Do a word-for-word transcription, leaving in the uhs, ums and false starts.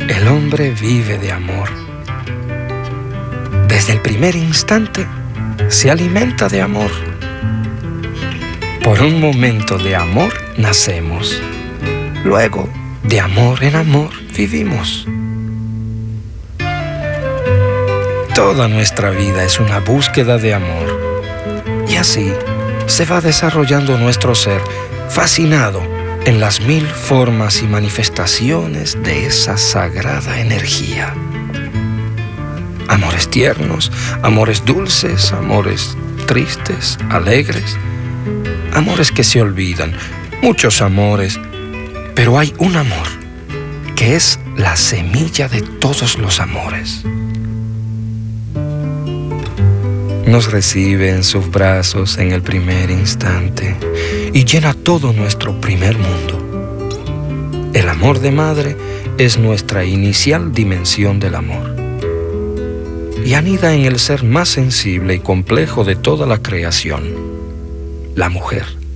El hombre vive de amor. Desde el primer instante se alimenta de amor. Por un momento de amor nacemos. Luego, de amor en amor vivimos. Toda nuestra vida es una búsqueda de amor. Y así se va desarrollando nuestro ser, fascinado en las mil formas y manifestaciones de esa sagrada energía. Amores tiernos, amores dulces, amores tristes, alegres, amores que se olvidan, muchos amores, pero hay un amor que es la semilla de todos los amores. Nos recibe en sus brazos en el primer instante y llena todo nuestro primer mundo. El amor de madre es nuestra inicial dimensión del amor y anida en el ser más sensible y complejo de toda la creación, la mujer.